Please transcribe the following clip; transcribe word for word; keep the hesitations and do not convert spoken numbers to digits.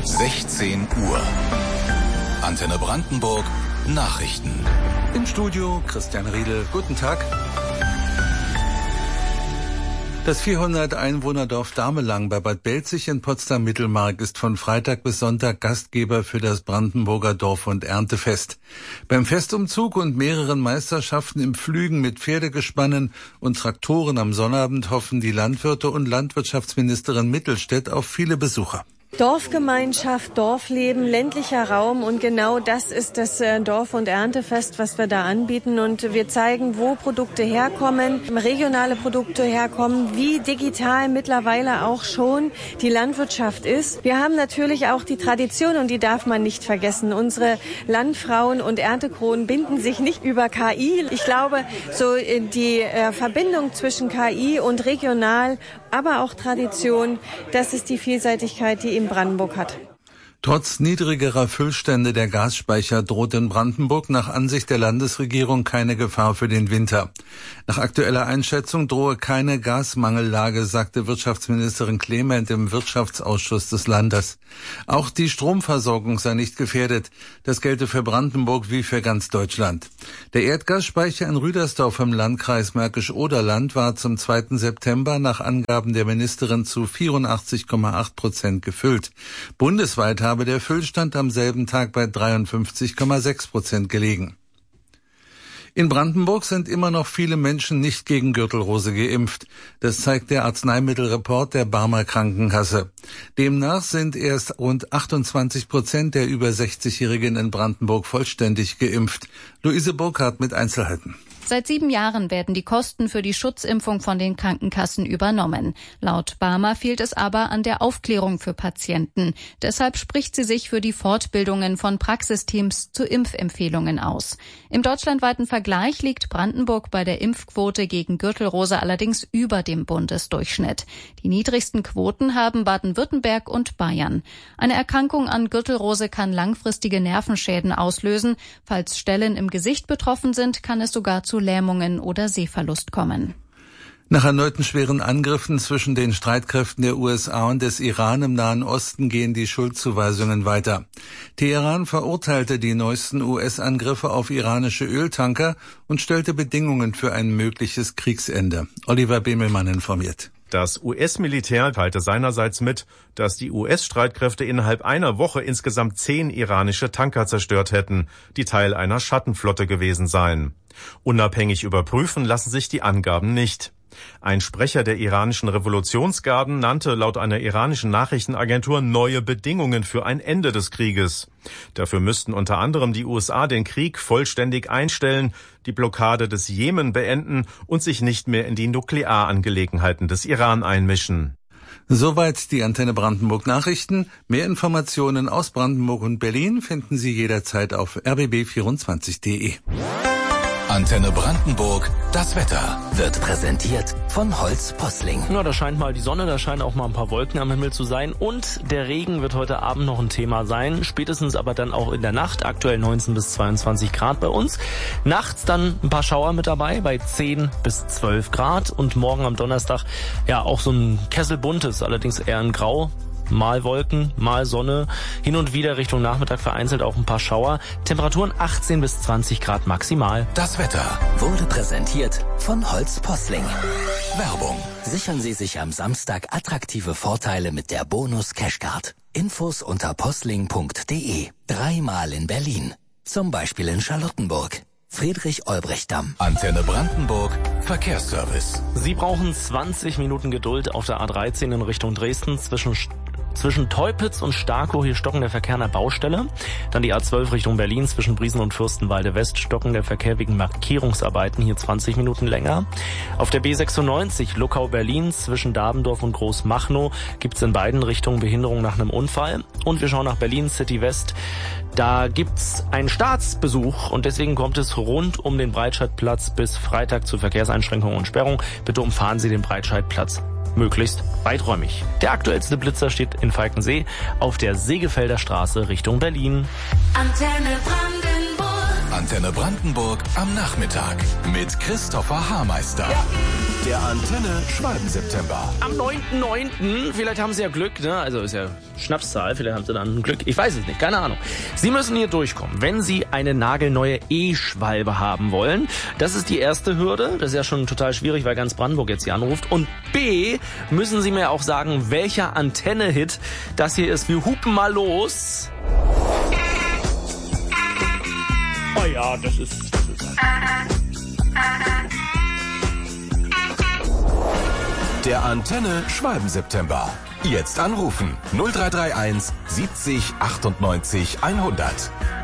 sechzehn Uhr. Antenne Brandenburg Nachrichten. Im Studio Christian Riedel. Guten Tag. Das vierhundert Einwohnerdorf Damelang bei Bad Belzig in Potsdam-Mittelmark ist von Freitag bis Sonntag Gastgeber für das Brandenburger Dorf- und Erntefest. Beim Festumzug und mehreren Meisterschaften im Pflügen mit Pferdegespannen und Traktoren am Sonnabend hoffen die Landwirte und Landwirtschaftsministerin Mittelstädt auf viele Besucher. Dorfgemeinschaft, Dorfleben, ländlicher Raum und genau das ist das Dorf- und Erntefest, was wir da anbieten. Und wir zeigen, wo Produkte herkommen, regionale Produkte herkommen, wie digital mittlerweile auch schon die Landwirtschaft ist. Wir haben natürlich auch die Tradition und die darf man nicht vergessen. Unsere Landfrauen und Erntekronen binden sich nicht über K I. Ich glaube, so die Verbindung zwischen K I und regional, aber auch Tradition, das ist die Vielseitigkeit, die in Brandenburg hat. Trotz niedrigerer Füllstände der Gasspeicher droht in Brandenburg nach Ansicht der Landesregierung keine Gefahr für den Winter. Nach aktueller Einschätzung drohe keine Gasmangellage, sagte Wirtschaftsministerin Clement im Wirtschaftsausschuss des Landes. Auch die Stromversorgung sei nicht gefährdet. Das gelte für Brandenburg wie für ganz Deutschland. Der Erdgasspeicher in Rüdersdorf im Landkreis Märkisch-Oderland war zum zweiten September nach Angaben der Ministerin zu vierundachtzig Komma acht Prozent gefüllt. Bundesweit habe der Füllstand am selben Tag bei dreiundfünfzig Komma sechs Prozent gelegen. In Brandenburg sind immer noch viele Menschen nicht gegen Gürtelrose geimpft. Das zeigt der Arzneimittelreport der Barmer Krankenkasse. Demnach sind erst rund achtundzwanzig Prozent der über sechzigjährigen in Brandenburg vollständig geimpft. Luise Burkhardt mit Einzelheiten. Seit sieben Jahren werden die Kosten für die Schutzimpfung von den Krankenkassen übernommen. Laut Barmer fehlt es aber an der Aufklärung für Patienten. Deshalb spricht sie sich für die Fortbildungen von Praxisteams zu Impfempfehlungen aus. Im deutschlandweiten Vergleich liegt Brandenburg bei der Impfquote gegen Gürtelrose allerdings über dem Bundesdurchschnitt. Die niedrigsten Quoten haben Baden-Württemberg und Bayern. Eine Erkrankung an Gürtelrose kann langfristige Nervenschäden auslösen. Falls Stellen im Gesicht betroffen sind, kann es sogar zu Lähmungen oder Sehverlust kommen. Nach erneuten schweren Angriffen zwischen den Streitkräften der U S A und des Iran im Nahen Osten gehen die Schuldzuweisungen weiter. Teheran verurteilte die neuesten U S-Angriffe auf iranische Öltanker und stellte Bedingungen für ein mögliches Kriegsende. Oliver Bemelmann informiert. Das U S-Militär teilte seinerseits mit, dass die U S-Streitkräfte innerhalb einer Woche insgesamt zehn iranische Tanker zerstört hätten, die Teil einer Schattenflotte gewesen seien. Unabhängig überprüfen lassen sich die Angaben nicht. Ein Sprecher der iranischen Revolutionsgarden nannte laut einer iranischen Nachrichtenagentur neue Bedingungen für ein Ende des Krieges. Dafür müssten unter anderem die U S A den Krieg vollständig einstellen, die Blockade des Jemen beenden und sich nicht mehr in die Nuklearangelegenheiten des Iran einmischen. Soweit die Antenne Brandenburg Nachrichten. Mehr Informationen aus Brandenburg und Berlin finden Sie jederzeit auf r b b vierundzwanzig punkt d e. Antenne Brandenburg, das Wetter wird präsentiert von Holz Posling. Ja, da scheint mal die Sonne, da scheinen auch mal ein paar Wolken am Himmel zu sein und der Regen wird heute Abend noch ein Thema sein, spätestens aber dann auch in der Nacht, aktuell neunzehn bis zweiundzwanzig Grad bei uns. Nachts dann ein paar Schauer mit dabei bei zehn bis zwölf Grad und morgen am Donnerstag ja auch so ein Kessel buntes, allerdings eher in Grau. Mal Wolken, mal Sonne, hin und wieder Richtung Nachmittag vereinzelt auch ein paar Schauer. Temperaturen achtzehn bis zwanzig Grad maximal. Das Wetter wurde präsentiert von Holz Posling. Werbung. Sichern Sie sich am Samstag attraktive Vorteile mit der Bonus Cashcard. Infos unter posling punkt d e. Dreimal in Berlin. Zum Beispiel in Charlottenburg. Friedrich-Olbrecht-Damm. Antenne Brandenburg, Verkehrsservice. Sie brauchen zwanzig Minuten Geduld auf der A dreizehn in Richtung Dresden zwischen Zwischen Teupitz und Starkow, hier stocken der Verkehr an der Baustelle. Dann die A zwölf Richtung Berlin zwischen Briesen und Fürstenwalde West stocken der Verkehr wegen Markierungsarbeiten, hier zwanzig Minuten länger. Auf der B sechsundneunzig Luckau-Berlin zwischen Dabendorf und Großmachnow gibt's in beiden Richtungen Behinderung nach einem Unfall. Und wir schauen nach Berlin City West. Da gibt's einen Staatsbesuch und deswegen kommt es rund um den Breitscheidplatz bis Freitag zu Verkehrseinschränkungen und Sperrung. Bitte umfahren Sie den Breitscheidplatz möglichst weiträumig. Der aktuellste Blitzer steht in Falkensee auf der Segefelder Straße Richtung Berlin. Antenne Brandenburg. Antenne Brandenburg am Nachmittag mit Christopher Haarmeister. Ja. Der Antenne Schwalben-September. Am neunten neunten vielleicht haben Sie ja Glück, ne? Also ist ja Schnapszahl, vielleicht haben Sie dann Glück. Ich weiß es nicht, keine Ahnung. Sie müssen hier durchkommen, wenn Sie eine nagelneue E-Schwalbe haben wollen. Das ist die erste Hürde. Das ist ja schon total schwierig, weil ganz Brandenburg jetzt hier anruft. Und B, müssen Sie mir auch sagen, welcher Antenne-Hit das hier ist. Wir hupen mal los. Oh ja, das ist... Das ist Der Antenne Schwalben-September. Jetzt anrufen null drei drei eins siebzig achtundneunzig hundert.